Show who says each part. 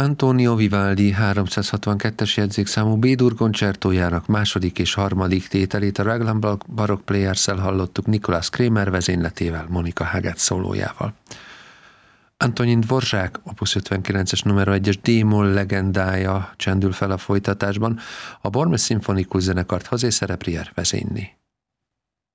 Speaker 1: Antonio Vivaldi 362-es jegyzékszámú B-dur koncertójának második és harmadik tételét a Raglan Baroque Players-szel hallottuk Nicolas Kramer vezényletével, Monika Haggett szólójával. Antonin Dvorak, Opus 59-es numero 1-es D-moll legendája csendül fel a folytatásban, a Bormes Szimfonikus Zenekart José Serebrier vezényli.